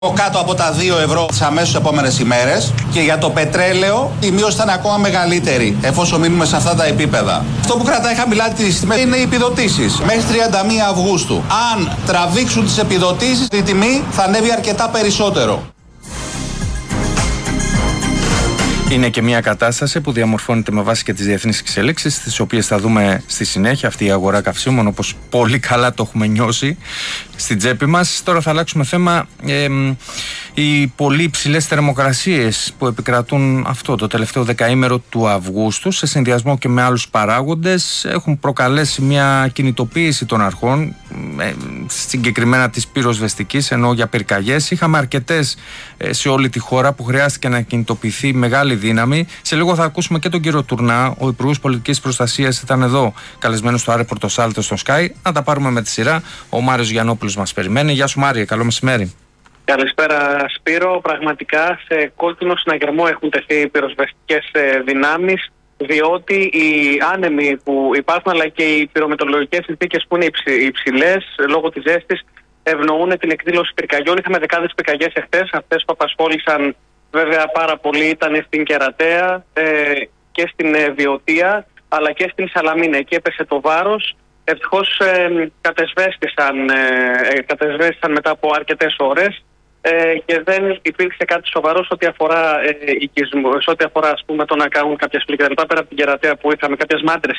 Κάτω από τα 2 ευρώ τις αμέσως επόμενες ημέρες, και για το πετρέλαιο η μείωση θα είναι ακόμα μεγαλύτερη εφόσον μείνουμε σε αυτά τα επίπεδα. Αυτό που κρατάει χαμηλά τις τιμές είναι οι επιδοτήσεις. Μέχρι 31 Αυγούστου. Αν τραβήξουν τις επιδοτήσεις, η τιμή θα ανέβει αρκετά περισσότερο. Είναι και μια κατάσταση που διαμορφώνεται με βάση και τις διεθνείς εξελίξεις, τις οποίες θα δούμε στη συνέχεια. Αυτή η αγορά καυσίμων, όπως πολύ καλά το έχουμε νιώσει στην τσέπη μας. Τώρα θα αλλάξουμε θέμα. Οι πολύ υψηλές θερμοκρασίες που επικρατούν αυτό το τελευταίο δεκαήμερο του Αυγούστου, σε συνδυασμό και με άλλους παράγοντες, έχουν προκαλέσει μια κινητοποίηση των αρχών, συγκεκριμένα της πυροσβεστικής, ενώ για πυρκαγιές είχαμε αρκετές σε όλη τη χώρα που χρειάστηκε να κινητοποιηθεί μεγάλη δύναμη. Σε λίγο θα ακούσουμε και τον κύριο Τουρνά, ο Υπουργός Πολιτικής Προστασίας ήταν εδώ καλεσμένος στο Άρεπορτο Σάλτε στο Sky. Να τα πάρουμε με τη σειρά. Ο Μάριος Γιαννόπουλος μας περιμένει. Γεια σου Μάριε, καλό μεσημέρι. Καλησπέρα Σπύρο. Πραγματικά σε κόκκινο συναγερμό έχουν τεθεί οι πυροσβεστικές δυνάμεις, διότι οι άνεμοι που υπάρχουν αλλά και οι πυρομετεωρολογικές συνθήκες που είναι υψηλές λόγω της ζέστης ευνοούν την εκδήλωση πυρκαγιών. Είχαμε δεκάδες πυρκαγιές εχθές. Αυτές που απασχόλησαν βέβαια πάρα πολύ ήταν στην Κερατέα και στην Βιωτία, αλλά και στην Σαλαμίνα. Εκεί έπεσε το βάρος. Ευτυχώς κατεσβέστησαν μετά από αρκετές ώρες και δεν υπήρξε κάτι σοβαρό σε ό,τι αφορά οικισμό, σε ό,τι αφορά ας πούμε, το να κάνουν κάποιες πληγές. Πέρα από την Κερατέα που είχαμε κάποιες μάντρες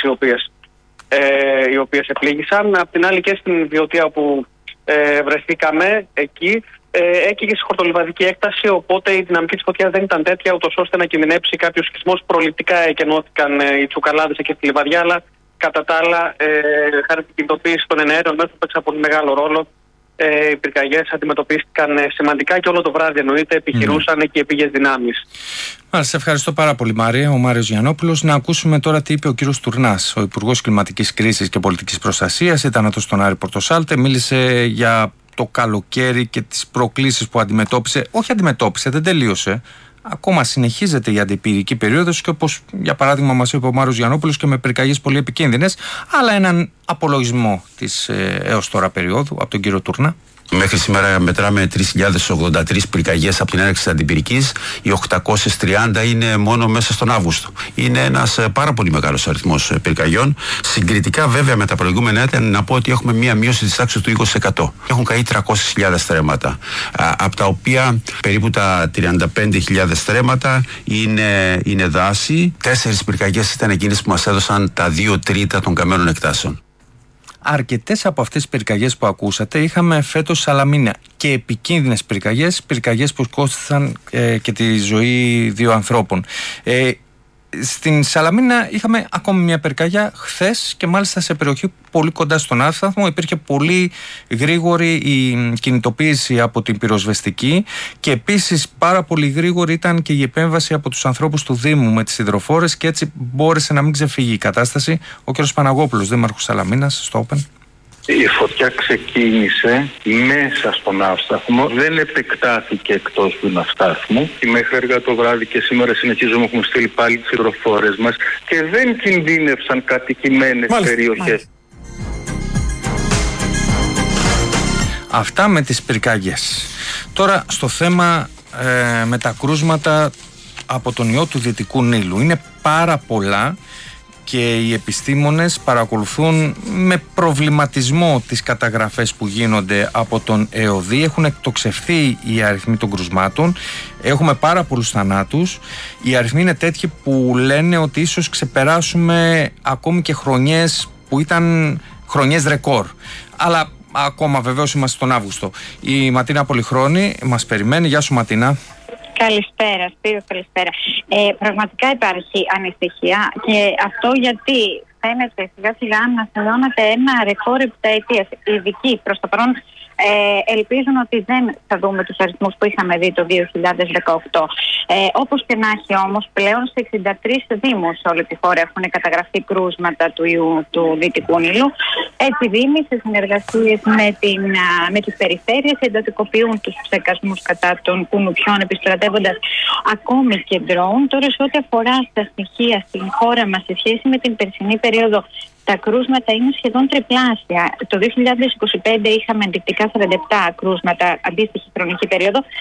οι οποίες επλήγησαν. Απ' την άλλη και στην Βιωτία που βρεθήκαμε εκεί, έκυγε σε χορτολιβαδική έκταση, οπότε η δυναμική της φωτιάς δεν ήταν τέτοια, ούτως ώστε να κινδυνεύσει κάποιος σκισμός. Προληπτικά εκενώθηκαν οι τσουκαλάδες εκεί στη λιβαδιά, αλλά κατά τα άλλα, χάρη στην κινητοποίηση των εναέριων μέσων που παίξαν πολύ μεγάλο ρόλο, οι πυρκαγιές αντιμετωπίστηκαν σημαντικά και όλο το βράδυ εννοείται επιχειρούσαν και οι επίγειες δυνάμεις. Μάλιστα, ευχαριστώ πάρα πολύ Μάρια. Ο Μάριος Γιαννόπουλος. Να ακούσουμε τώρα τι είπε ο κύριος Τουρνάς, ο Υπουργός Κλιματικής Κρίσης και Πολιτικής Προστασίας. Ήταν εδώ στον Άρεπορτο Σάλτε, μίλησε για το καλοκαίρι και τις προκλήσεις που αντιμετώπισε. Όχι αντιμετώπισε, δεν τελείωσε. Ακόμα συνεχίζεται η αντιπυρική περίοδος και όπως για παράδειγμα μας είπε ο Μάριος Γιαννόπουλος και με πυρκαγιές πολύ επικίνδυνες, αλλά έναν απολογισμό της έως τώρα περίοδου από τον κύριο Τουρνά. Μέχρι σήμερα μετράμε 3.083 πυρκαγιές από την έναρξη της αντιπυρικής. Οι 830 είναι μόνο μέσα στον Αύγουστο. Είναι ένας πάρα πολύ μεγάλος αριθμός πυρκαγιών. Συγκριτικά βέβαια με τα προηγούμενα έτη, να πω ότι έχουμε μία μείωση της τάξης του 20%. Έχουν καεί 300.000 θρέματα, από τα οποία περίπου τα 35.000 θρέματα είναι δάση. 4 πυρκαγιές ήταν εκείνες που μας έδωσαν τα 2 τρίτα των καμένων εκτάσεων. Αρκετές από αυτές τις πυρκαγιές που ακούσατε είχαμε φέτος Σαλαμίνα και επικίνδυνες πυρκαγιές που κόστησαν και τη ζωή 2 ανθρώπων. Στην Σαλαμίνα είχαμε ακόμη μια πυρκαγιά χθες και μάλιστα σε περιοχή πολύ κοντά στον Άσταθμο. Υπήρχε πολύ γρήγορη η κινητοποίηση από την πυροσβεστική και επίσης πάρα πολύ γρήγορη ήταν και η επέμβαση από τους ανθρώπους του Δήμου με τις υδροφόρες και έτσι μπόρεσε να μην ξεφύγει η κατάσταση. Ο κ. Παναγόπουλος, δήμαρχος Σαλαμίνας, στο Open. Η φωτιά ξεκίνησε μέσα στον ναύσταθμο, δεν επεκτάθηκε εκτός του ναυστάθμου. Μέχρι αργά το βράδυ και σήμερα συνεχίζουμε, έχουμε στείλει πάλι τις υδροφόρες μας και δεν κινδύνευσαν κατοικημένες περιοχές. Αυτά με τις πυρκαγιές. Τώρα στο θέμα με τα κρούσματα από τον ιό του Δυτικού Νείλου. Είναι πάρα πολλά και οι επιστήμονες παρακολουθούν με προβληματισμό τις καταγραφές που γίνονται από τον ΕΟΔΗ. Έχουν εκτοξευθεί οι αριθμοί των κρουσμάτων. Έχουμε πάρα πολλούς θανάτους. Οι αριθμοί είναι τέτοιοι που λένε ότι ίσως ξεπεράσουμε ακόμη και χρονιές που ήταν χρονιές ρεκόρ. Αλλά ακόμα βεβαίως είμαστε τον Αύγουστο. Η Ματίνα Πολυχρόνη μας περιμένει. Γεια σου Ματίνα. Καλησπέρα, Σπύρο, καλησπέρα. Πραγματικά υπάρχει ανησυχία και αυτό γιατί φαίνεται σιγά σιγά να σημειώνεται ένα ρεκόρ επταετίας. Οι ειδικοί προς το παρόν ελπίζουν ότι δεν θα δούμε τους αριθμούς που είχαμε δει το 2018. Όπως και να έχει όμως, πλέον σε 63 δήμους σε όλη τη χώρα έχουν καταγραφεί κρούσματα του ιού του Δυτικού Νείλου. Έτσι οι δήμοι σε συνεργασίες με τις περιφέρειες εντατικοποιούν τους ψεκασμούς κατά των κουνουπιών, επιστρατεύοντας ακόμη και ντρόουν. Τώρα σε ό,τι αφορά στα στοιχεία στην χώρα μας σε σχέση με την περσινή περίοδο τα κρούσματα είναι σχεδόν τριπλάσια. Το 2025 είχαμε ενδεικτικά 47 κρούσματα αντίστοιχη χρονική περίοδο.